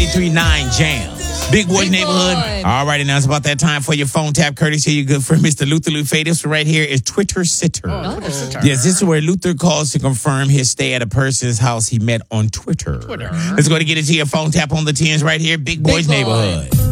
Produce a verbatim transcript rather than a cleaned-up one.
ninety-three point nine Jam. Big Boy's Big Neighborhood. Boy. All right, and now it's about that time for your phone tap, courtesy of your good friend, Mister Luther Lufay. This one right here is Twitter Sitter. Oh. Yes, this is where Luther calls to confirm his stay at a person's house he met on Twitter. Twitter. Let's go to get it to your phone tap on the tens right here. Big Boy's Boy. Neighborhood.